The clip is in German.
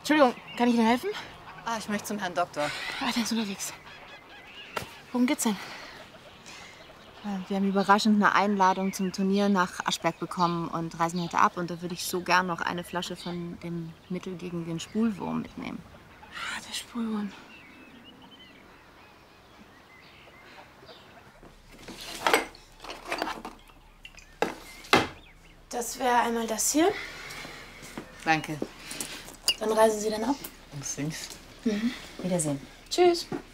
Entschuldigung, kann ich Ihnen helfen? Ah, ich möchte zum Herrn Doktor. Ah, der ist unterwegs. Worum geht's denn? Wir haben überraschend eine Einladung zum Turnier nach Aschberg bekommen und reisen heute ab. Und da würde ich so gern noch eine Flasche von dem Mittel gegen den Spulwurm mitnehmen. Ah, der Spulwurm. Das wäre einmal das hier. Danke. Wann reisen Sie denn ab? Um 5. Mhm. Wiedersehen. Tschüss.